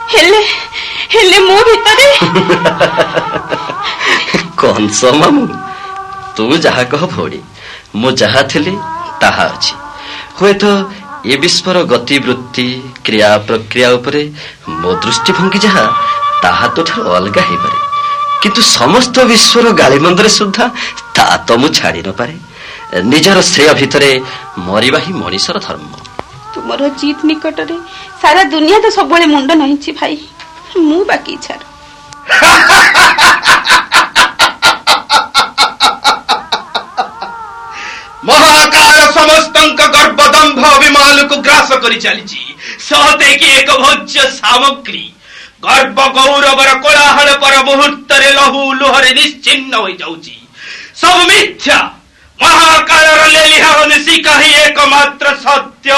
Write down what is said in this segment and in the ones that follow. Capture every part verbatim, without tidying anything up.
हेले हेले मो भितरे कंस मामू तू जहा कह भौड़ी मु जहा थिली ताहा अछि हुए तो ए विश्वर गतिवृत्ति क्रिया प्रक्रिया उपरे मो दृष्टिभंगी जहा ताहा तो ठार अलगा हे पारे किंतु समस्त विश्वर गालीमंदरे सुद्धा ता तो मु छाड़ी न पारे निजर श्रेय भितरे मरिबा ही मनीषर धर्म तुमरो जीत निकट रे सारा दुनिया तो सबले मुंड नहिछि भाई मु बाकी छाड़ महाकाल समस्तंक गर्भदंभ अभिमान को ग्रास करी चलीछि सहते कि एक भोज्य सामग्री गर्भ गौरवर कोलाहल पर मुहूर्त लहू लुहरे निश्चिन्न हो जाउछि सब मिथ्या महाकाल लेलिहा निशी कही एकमात्र सत्य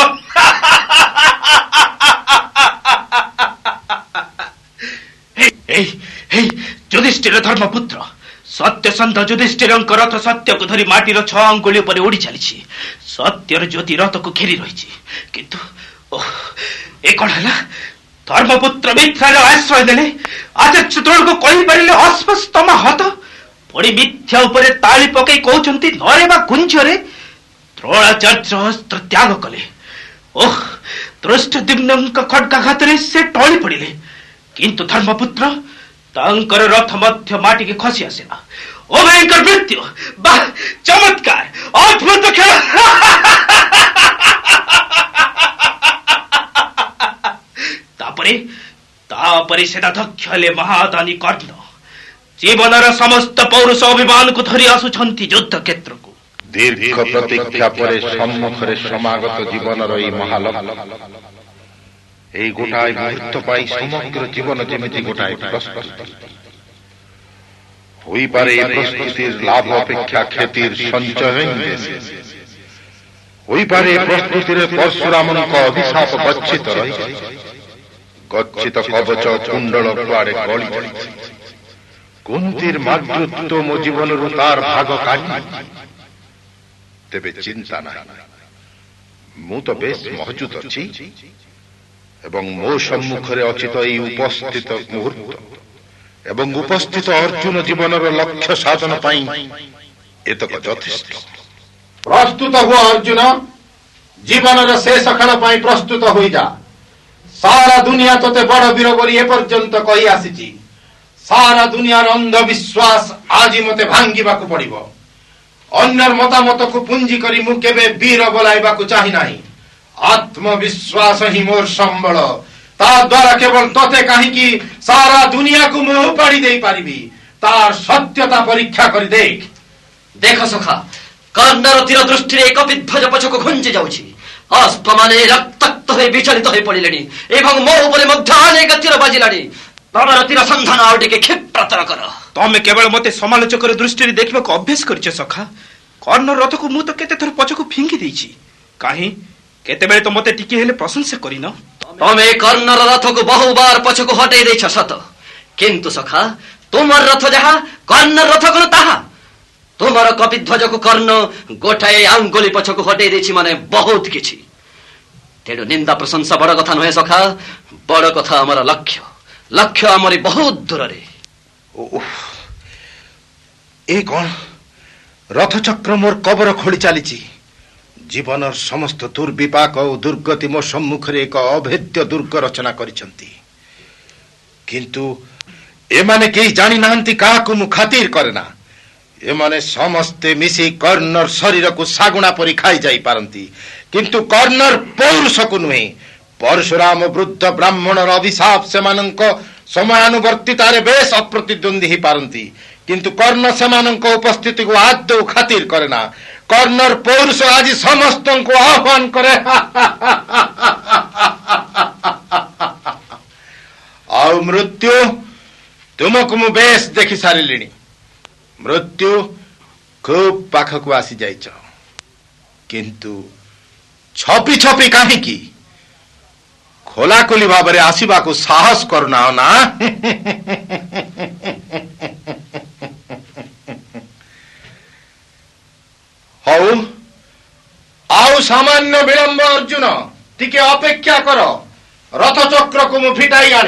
हे हे युधिष्ठिर धर्मपुत्र सत्यसंध युधिष्ठिर रथ सत्य को धरी माटीर छ अंगुली पर उड़ी चली सत्यर ज्योति रथ को घेरी रही किंतु ओह ए कौन है धर्मपुत्र मिथ्यार आश्रय देले आचार्य द्रोण को कही पारे अस्पष्टम हत पड़ी मिथ्या उपरे ताली पकई कहते नरे बा कुंजरे द्रोणाचार्य अस्त्र त्याग कले ओह दृष्टद्युम्न खड्गाघात से टली पड़े किंतु धर्मपुत्र तांकर रथ मध्य माटी के खसी आसेना ओ भयंकर मृत्यु बा चमत्कार अद्भुत खेल तापरे तापरे सेनाध्यक्ष हेले महादानी कर्ण जीवनर समस्त पौरुष अभिमान को धरी आसुछंती युद्ध क्षेत्र को दीर्घ प्रतीक्षा परे सम्मुखरे समागत जीवनर ई महालक्ष्य এই গোটায় মুহূর্ত পাই সমগ্র জীবন যেমিতি গোটায় প্রস্তুতি হইপারে এই প্রস্তুতির লাভ অপেক্ষা খ্যাতির সঞ্চয় হইপারে এই প্রস্তুতির পরশুরামଙ୍କ অভিশাপ গচ্ছিত রহিছে গচ্ছিত কবচ কুণ্ডল কুয়াড়ে গଳି ଯାଇଛି কুন্তির মাতৃত্ব ମୋ ଜୀବନରୁ ତାର ଭାଗ କାଢି ତେବେ ଚିନ୍ତା ନାହିଁ ମୁଁ ତ ବେଶ ମହଜୁଦ ଅଛି এবং মো সম্মুখরে অচিত এই উপস্থিত মুহূর্ত এবং উপস্থিত অর্জুন জীবনের লক্ষ্য সাধন পাই এতক যথেষ্ট প্রস্তুত হুয়া অর্জুন জীবনের শেষ খেল পাই প্রস্তুত হই যা সারা দুনিয়া তোতে বড় বীর বলি এ পর্যন্ত কই আসিছি সারা দুনিয়ার অন্ধবিশ্বাস আজি মতে ভাঙ্গিবাকু পড়িব অন্যর মতামতকু পুঞ্জি করি মু কেবে বীর বলাইবাকু চাহি নাই आत्मविश्वास ही मोर संबल ता द्वारा केवल तोते कहीं सारा दुनिया को मुह पाड़ी दे पारिबी तार सत्यता परीक्षा कर देख देख सखा कर्णर तीर दृष्टि एक विध्वज पछक घुंची जाउछि अस्पमाने रक्ताक्त होई विचलित होई पड़िलेनी एवं मो उपरे मध्य अनेक तीर बाजिलानी तमर तीर संधान आउ टिके क्षिप्रतर कर तमे केवल मते समालोचकर दृष्टि देखबा को अभ्यास करछ सखा कर्णर रथ को मु तो केते थर पछक फिंगी देछि काहे केते बेले तो मते टिकी हेले प्रशंसा करिन तमे कर्णर रथ को बहु बार पछक हटै दैछ सत किंतु सखा तुमर रथ जहा कर्णर रथ को ताहा तुमर कपिध्वज को कर्ण गोटाए अंगुली पछक हटै दैछि माने बहुत किछि तेडो निंदा प्रशंसा बड़ कथा नहे सखा बड़ कथा हमर लक्ष्य लक्ष्य हमर बहुत दूर रे ओह ए कोन रथ चक्र मोर कबर खोली चालीछि जीवनर समस्त दुर्विपाक और दुर्गति मो सम्मुखरे एक अभेद्य दुर्ग रचना करिसंती किंतु एमाने केही जानि नाहंती काहाकु मु खातिर करेना एमाने समस्ते मिसी कर्णर शरीर को सागुणा परी खाई जाई पारंती किंतु कर्णर पौरुष को नुहे परशुराम वृद्ध ब्राह्मणर अभिशाप सेमानंक समयानुवर्तितारे बेस अप्रतिद्वंदी ही पारंती किंतु कर्ण सेमानंक उपस्थिति को आदौ खातिर करेना कर्णर पौरुष आज समस्त को आह्वान करे आउ मृत्यु तुमको मु बेस देखि सारिलिणी मृत्यु खूब पाखक आसी जाइछ किंतु छपी छपी काहे की खोलाखोली भाव आसवा को साहस करना ना हऊ आउ सामान्य विलंब अर्जुन टिके अपेक्षा कर रथ चक्र को मु फिटाई आने